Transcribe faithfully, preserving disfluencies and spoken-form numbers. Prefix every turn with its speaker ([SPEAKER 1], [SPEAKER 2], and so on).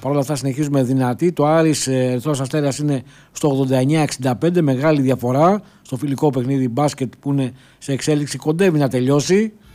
[SPEAKER 1] Παρ' όλα αυτά συνεχίζουμε δυνατή. Το Άρης Ερυθρός Αστέρας είναι στο ογδόντα εννιά εξήντα πέντε. Μεγάλη διαφορά στο φιλικό παιχνίδι μπάσκετ που είναι σε εξέλιξη. Κοντεύει να τελειώσει.